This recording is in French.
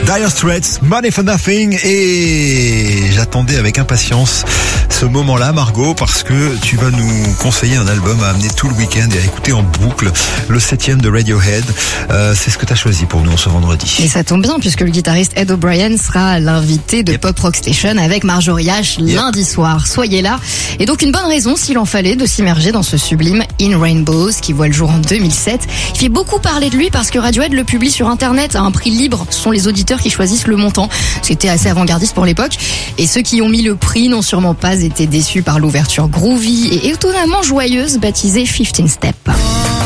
Dire Straits, Money for Nothing, et j'attendais avec impatience ce moment-là, Margot, parce que tu vas nous conseiller un album à amener tout le week-end et à écouter en boucle, le 7e de Radiohead. C'est ce que tu as choisi pour nous ce vendredi. Et ça tombe bien puisque le guitariste Ed O'Brien sera l'invité de Pop Rock Station avec Marjorie H lundi soir. Soyez là. Et donc une bonne raison, s'il en fallait, de s'immerger dans ce sublime In Rainbows qui voit le jour en 2007. Il fait beaucoup parler de lui parce que Radiohead le publie sur Internet à un prix libre. Ce sont les auditeurs qui choisissent le montant. C'était assez avant-gardiste pour l'époque. Et ceux qui ont mis le prix n'ont sûrement pas été déçus par l'ouverture groovy et étonnamment joyeuse baptisée 15 Step.